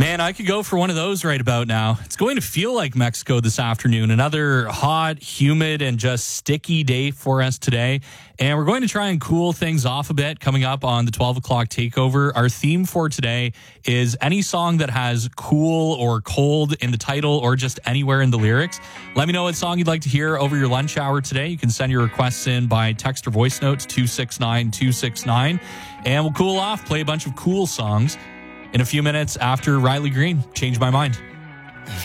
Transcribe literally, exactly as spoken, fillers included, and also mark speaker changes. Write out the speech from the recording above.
Speaker 1: Man, I could go for one of those right about now. It's going to feel like Mexico this afternoon. Another hot, humid, and just sticky day for us today. And we're going to try and cool things off a bit coming up on the twelve o'clock takeover. Our theme for today is any song that has cool or cold in the title or just anywhere in the lyrics. Let me know what song you'd like to hear over your lunch hour today. You can send your requests in by text or voice notes two six nine two six nine. And we'll cool off, play a bunch of cool songs in a few minutes after Riley Green, Change My Mind.